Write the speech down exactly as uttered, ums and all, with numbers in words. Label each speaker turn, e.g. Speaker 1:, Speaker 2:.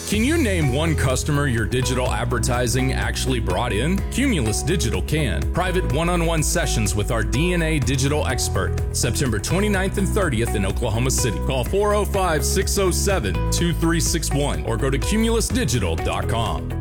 Speaker 1: Can you name one customer your digital advertising actually brought in? Cumulus Digital can. Private one-on-one sessions with our D N A digital expert, September twenty-ninth and thirtieth in Oklahoma City. Call four oh five, six oh seven, two three six one or go to cumulus digital dot com.